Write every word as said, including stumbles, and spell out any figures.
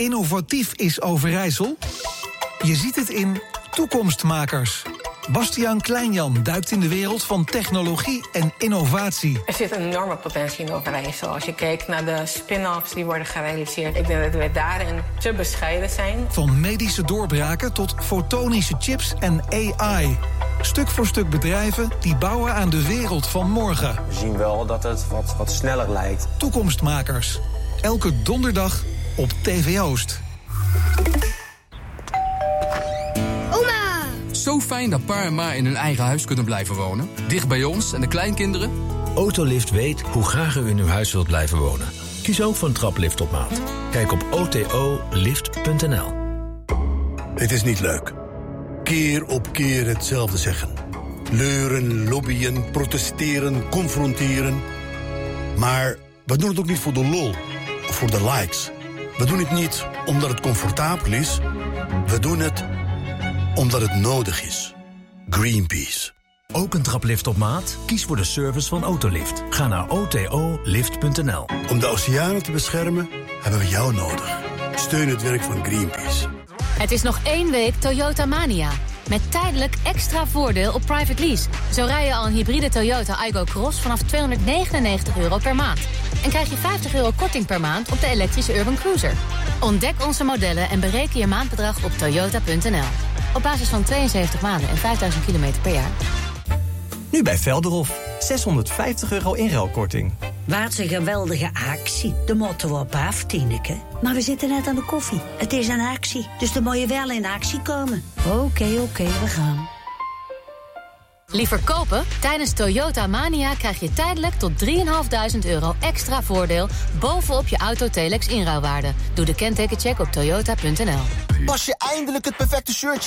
innovatief is Overijssel? Je ziet het in Toekomstmakers. Bastiaan Kleinjan duikt in de wereld van technologie en innovatie. Er zit een enorme potentie in Overijssel. Als je kijkt naar de spin-offs die worden gerealiseerd. Ik denk dat we daarin te bescheiden zijn. Van medische doorbraken tot fotonische chips en A I. Stuk voor stuk bedrijven die bouwen aan de wereld van morgen. We zien wel dat het wat, wat sneller lijkt. Toekomstmakers. Elke donderdag op T V Oost. Zo fijn dat pa en ma in hun eigen huis kunnen blijven wonen. Dicht bij ons en de kleinkinderen. Autolift weet hoe graag u in uw huis wilt blijven wonen. Kies ook voor een traplift op maat. Kijk op o t o lift punt n l. Het is niet leuk. Keer op keer hetzelfde zeggen. Leuren, lobbyen, protesteren, confronteren. Maar we doen het ook niet voor de lol of voor de likes. We doen het niet omdat het comfortabel is. We doen het omdat het nodig is. Greenpeace. Ook een traplift op maat? Kies voor de service van Autolift. Ga naar o t o lift punt n l. Om de oceanen te beschermen hebben we jou nodig. Steun het werk van Greenpeace. Het is nog één week Toyota Mania. Met tijdelijk extra voordeel op private lease. Zo rij je al een hybride Toyota Aygo Cross vanaf tweehonderdnegenennegentig euro per maand. En krijg je vijftig euro korting per maand op de elektrische Urban Cruiser. Ontdek onze modellen en bereken je maandbedrag op toyota punt n l. Op basis van tweeënzeventig maanden en vijfduizend kilometer per jaar. Nu bij Velderhof. zeshonderdvijftig euro inruilkorting. Wat een geweldige actie. De motto op af, Tineke. Maar we zitten net aan de koffie. Het is een actie, dus dan moet je wel in actie komen. Oké, okay, oké, okay, we gaan. Liever kopen? Tijdens Toyota Mania krijg je tijdelijk tot drieduizend vijfhonderd euro extra voordeel bovenop je Auto Telex inruilwaarde. Doe de kentekencheck op toyota punt n l. Pas je eindelijk het perfecte shirtje